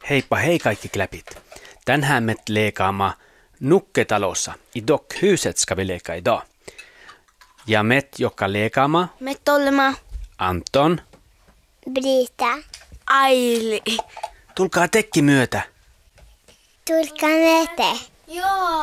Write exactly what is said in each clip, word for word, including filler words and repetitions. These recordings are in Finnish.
Heippa hei kaikki kläpit. Tänään me leekaamme Nukketalossa. I dockhuset ska vi leka idag. Ja met, joka leekaamme. Me olemme Anton. Brita. Aili. Tulkaa tekki myötä. Tulkaa myötä. Joo.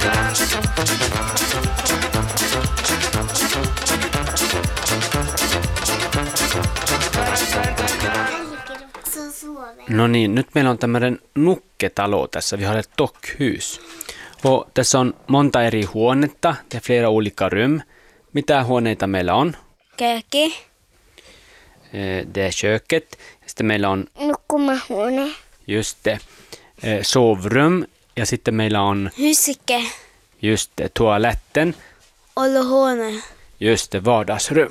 No niin, nyt meillä on tämmöinen nukketalo tässä. Vi har ett dockhus. Och tässä on monta eri huonetta. Det är flera olika rum. Mitä huoneita meillä on? Köki. Eh, Det är köket. Sitten meillä on Nukkumahuone. just det, eh, sovrum. Ja sitten meillä on Hysikke. just det, toaletten. Olohuone. Just det, vardagsrum.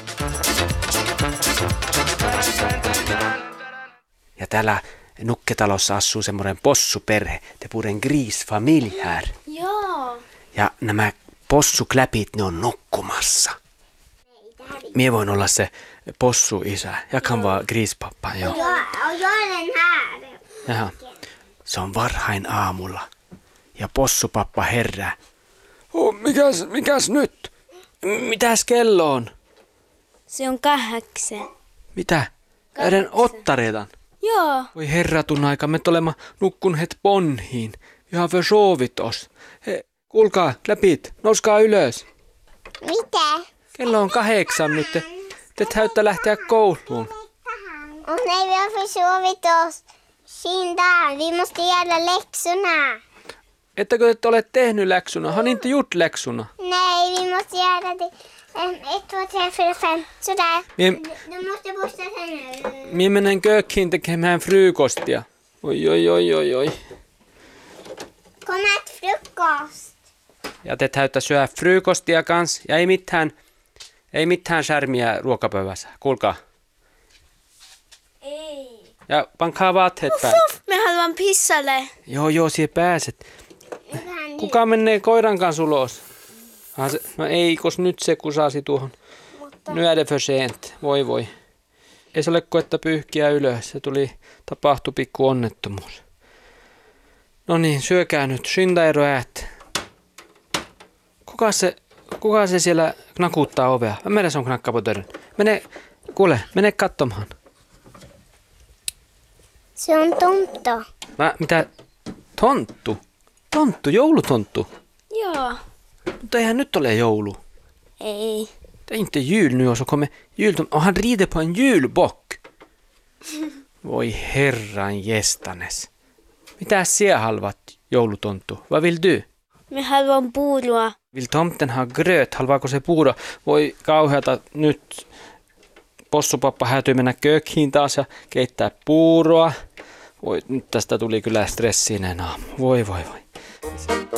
Ja täällä nukketalossa asuu semmoinen possuperhe. Det bor en grisfamilj här. Joo. Ja nämä possukläpit, ne on nukkumassa. Mie voin olla se possuisä. Jag kan vara grispappa, joo. Ja, och jag är den här. Jaha. Se on varhain aamulla. Ja possupappa herää. Oh, mikäs, mikäs nyt? Mitäs kello on? Se on kahdeksan. Mitä? Käden otta redan. Joo. Voi herratun aika, me olemme nukkuneet ponhiin. Vi har försovit oss. He, kuulkaa, läpit, nouskaa ylös. Mitä? Kello on kahdeksan nyt. Te, te täyttää lähteä kouluun. Och nej, vi har försovit oss. Kinda, vi måste göra läxorna. Ettekö te ole tehnyt läksuna? Har ni inte gjort läksuna? Nej, vi måste göra det. Um, ett, två, tre, fyra, fem. Sådär. Mie, Du måste borsta tänderna. mie menen kökkiin tekemään frukostia. Oi, oi, oi, oi, oi. Kom ät frukost. Ja te täyttää syödä frukostia kans. Ja ei mitään, ei mitään särmiä ruokapöydässä. Kuulkaa. Ei. Ja pankaa vaatteet päälle. Uff, me haluan pissalle. Joo, joo, siihen pääset. Kuka menee koiran kanssa ulos? Ah, se, no ei, kos nyt se kusasi tuohon. Nu är det för sent. Voi voi. Ei se ole koetta pyyhkiä ylös. Se tuli, tapahtui pikku onnettomuus. No niin, syökää nyt. Skynda er och ät. Kuka se, kuka se siellä knakuttaa ovea? Vem är det som knackar på dörren? Mene, kuule, mene katsomaan. Se on tomto. Mä, mitä? Tonttu? Tonttu, joulutonttu. Joo. Mutta eihän nyt ole joulu. Ei. Det är inte jul nu och så kommer jultom. Och han rider på en julbock. Voi herran gestanes. Mitä sinä haluat, joulutonttu? Vad vill du? Me haluan puuroa. Vill tomten ha gröt? Haluaako se puuro? Voi kauheata nyt. Possupappa häätyy mennä kökkiin taas ja keittää puuroa. Voi, nyt tästä tuli kyllä stressinen aamu. Voi voi voi.